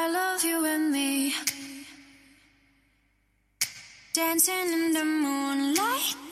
I love you and me, dancing in the moonlight.